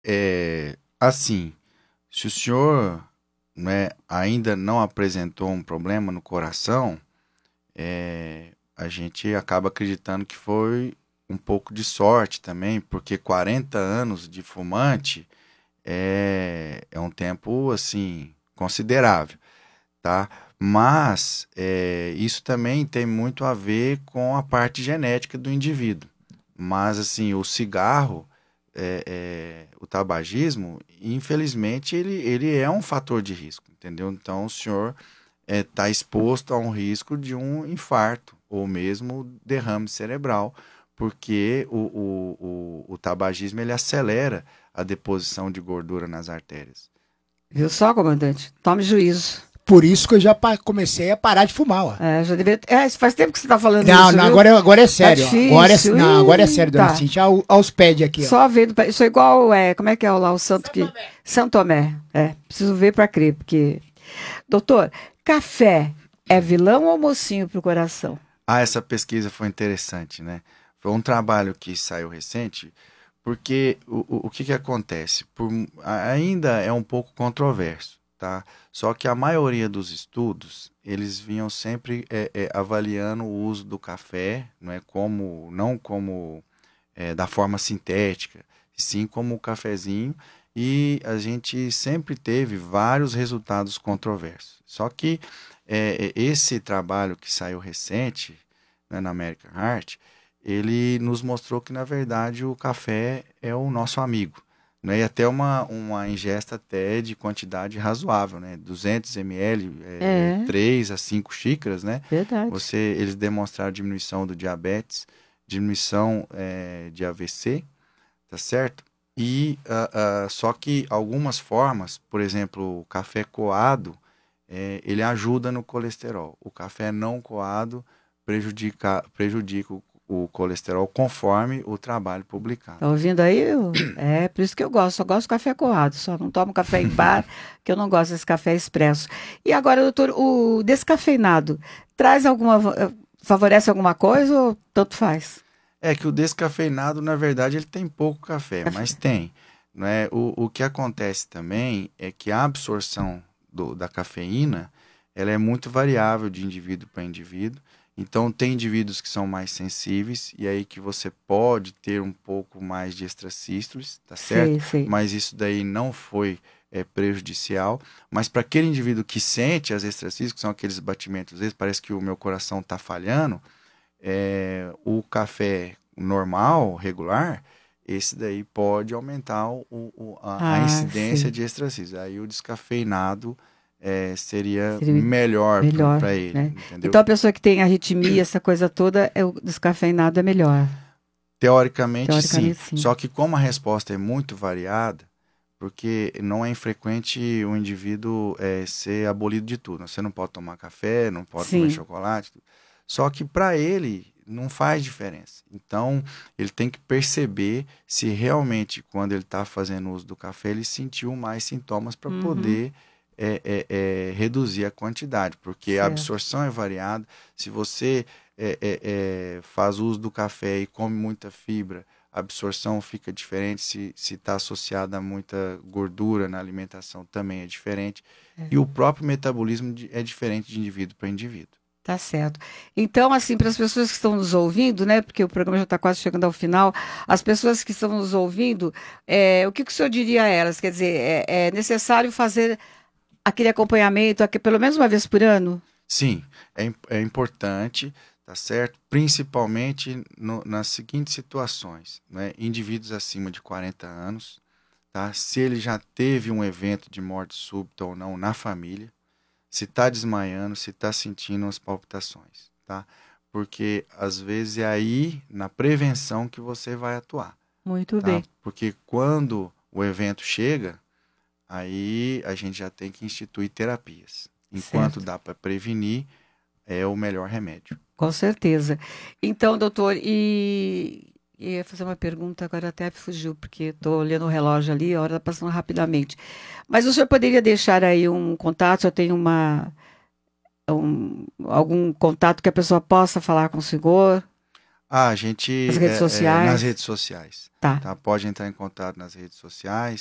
Assim, se o senhor, né, ainda não apresentou um problema no coração, a gente acaba acreditando que foi um pouco de sorte também, porque 40 anos de fumante é um tempo, assim, considerável, tá? Mas isso também tem muito a ver com a parte genética do indivíduo. Mas, assim, o cigarro, o tabagismo, infelizmente, ele é um fator de risco, entendeu? Então, o senhor está exposto a um risco de um infarto ou mesmo derrame cerebral, porque o tabagismo ele acelera a deposição de gordura nas artérias. Viu só, comandante? Tome juízo. Por isso que eu já comecei a parar de fumar, ó. Já deveria. Faz tempo que você está falando Não, isso, não, viu? agora é Tá sério. Ó. difícil. Não, agora é sério, dona Tá. Cintia. Aos pés aqui, ó. Só vendo. Isso é igual. Como é que é lá o santo que. São Tomé. Preciso ver para crer, porque. Doutor, café é vilão ou mocinho pro coração? Essa pesquisa foi interessante, né? Foi um trabalho que saiu recente, porque o que, que acontece? Ainda é um pouco controverso, tá? Só que a maioria dos estudos, eles vinham sempre avaliando o uso do café, não como da forma sintética, sim como o cafezinho, e a gente sempre teve vários resultados controversos. Só que esse trabalho que saiu recente, né, na American Heart, ele nos mostrou que, na verdade, o café é o nosso amigo. Né? E até uma ingesta até de quantidade razoável, né? 200 ml, É, 3 a 5 xícaras, né? verdade. Eles demonstraram diminuição do diabetes, diminuição de AVC, tá certo? Só que algumas formas, por exemplo, o café coado, ele ajuda no colesterol. O café não coado prejudica o colesterol conforme o trabalho publicado. Tá ouvindo aí? É por isso que eu gosto. Só gosto de café coado. Só não tomo café em bar, que eu não gosto desse café expresso. E agora, doutor, o descafeinado traz favorece alguma coisa ou tanto faz? É que o descafeinado, na verdade, ele tem pouco café, mas tem. Não é? O que acontece também é que a absorção da cafeína ela é muito variável de indivíduo para indivíduo. Então, tem indivíduos que são mais sensíveis, e aí que você pode ter um pouco mais de extracístoles, tá certo? Sei, sei. Mas isso daí não foi prejudicial. Mas para aquele indivíduo que sente as extracístoles, que são aqueles batimentos, às vezes parece que o meu coração está falhando, o café normal, regular, esse daí pode aumentar a Ah, incidência sei. de extracístoles. Aí o descafeinado seria Seria melhor melhor, para ele, né? entendeu? Então a pessoa que tem arritmia, essa coisa toda, o descafeinado é melhor. Teoricamente, sim. Teoricamente, sim. Só que como a resposta é muito variada, porque não é infrequente o indivíduo ser abolido de tudo. Você não pode tomar café, não pode comer Sim. chocolate. Só que para ele não faz diferença. Então ele tem que perceber se realmente, quando ele está fazendo uso do café, ele sentiu mais sintomas para Uhum. poder reduzir a quantidade, porque a Certo. absorção é variada. Se você faz uso do café e come muita fibra, a absorção fica diferente. Se está associada a muita gordura na alimentação, também é diferente. É. E o próprio metabolismo é diferente de indivíduo para indivíduo. Tá certo. Então, assim, para as pessoas que estão nos ouvindo, né, porque o programa já está quase chegando ao final, as pessoas que estão nos ouvindo, o que que o senhor diria a elas? Quer dizer, é necessário fazer aquele acompanhamento aqui, pelo menos uma vez por ano? Sim, é importante, tá certo? Principalmente nas seguintes situações, né? Indivíduos acima de 40 anos, tá? Se ele já teve um evento de morte súbita ou não na família, se está desmaiando, se está sentindo as palpitações, tá? Porque às vezes é aí na prevenção que você vai atuar, Muito tá? bem. Porque quando o evento chega, aí a gente já tem que instituir terapias. Enquanto Certo. dá para prevenir, é o melhor remédio. Com certeza. Então, doutor, ia fazer uma pergunta, agora até fugiu, porque estou olhando o relógio ali, a hora está passando rapidamente. Mas o senhor poderia deixar aí um contato? Eu tenho algum contato que a pessoa possa falar com o senhor? A gente Nas redes sociais? nas redes sociais. Tá. Tá? Pode entrar em contato nas redes sociais.